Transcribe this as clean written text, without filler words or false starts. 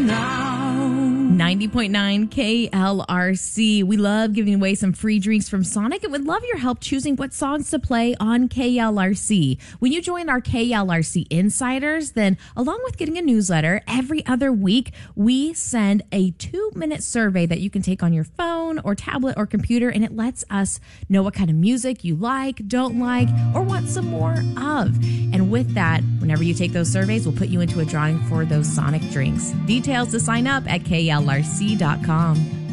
90.9 KLRC. We love giving away some free drinks from Sonic and would love your help choosing what songs to play on KLRC. When you join our KLRC Insiders, then along with getting a newsletter, every other week we send a 2-minute survey that you can take on your phone or tablet or computer, and it lets us know what kind of music you like, don't like, or want some more of. And with that, whenever you take those surveys, we'll put you into a drawing for those Sonic drinks. Details to sign up at KLRC.com.